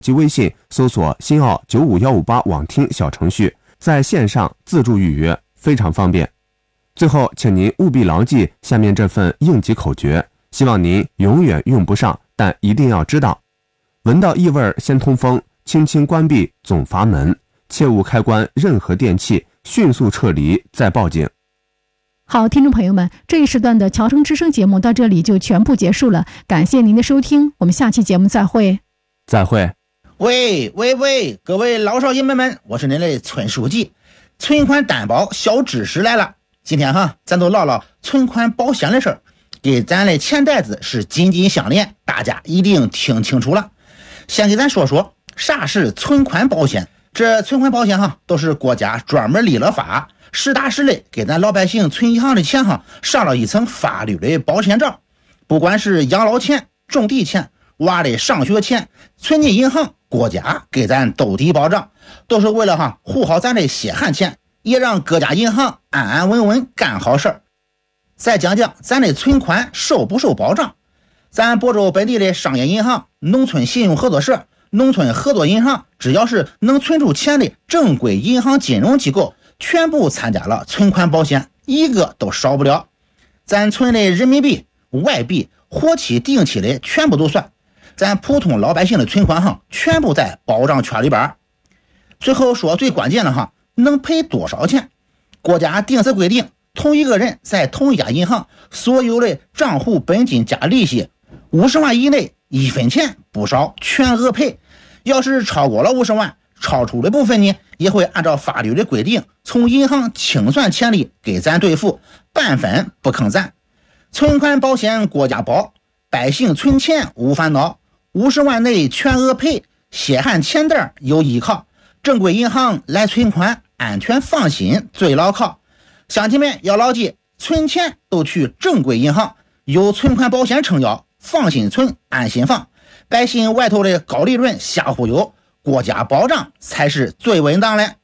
及微信搜索新奥95158网听小程序，在线上自助预约，非常方便。最后，请您务必牢记下面这份应急口诀，希望您永远用不上，但一定要知道：闻到异味先通风，轻轻关闭总阀门，切勿开关任何电器，迅速撤离再报警。 好，听众朋友们，这一时段的侨城之声节目到这里就全部结束了，感谢您的收听，我们下期节目再会。 再会。 喂，各位老少爷们，我是您的村书记。存款担保小知识来了，今天咱都唠唠存款保险的事儿，给咱的钱袋子是紧紧相连，大家一定听清楚了。先给咱说说啥是存款保险。这存款保险都是国家专门立了法，实打实的给咱老百姓存银行的钱上了一层法律的保险罩。不管是养老钱、种地钱、娃的上学钱，存进银行，国家给咱兜底保障，都是为了护好咱的血汗钱，也让各家银行安安稳稳干好事儿。再讲讲咱的存款受不受保障。咱亳州本地的商业银行、农村信用合作社、农村合作银行，只要是能存出钱的正规银行金融机构，全部参加了存款保险，一个都少不了。咱存的人民币、外币、活期、定期的全部都算，咱普通老百姓的存款全部在保障圈里边。最后说最关键的能赔多少钱？国家定死规定，同一个人在同一家银行所有的账户本金加利息50万以内，1分钱不少，全额赔。要是超过了50万，超出的部分呢，也会按照法律的规定从银行清算钱利给咱兑付，半分不坑咱。存款保险国家保，百姓存钱无烦恼，50万内全额赔，血汗钱袋有依靠，正规银行来存款，安全放心最牢靠。乡亲们要牢记，存钱都去正规银行，有存款保险撑腰，放心存，安心放。百姓外头的高利润瞎忽悠，国家保障才是最稳当的。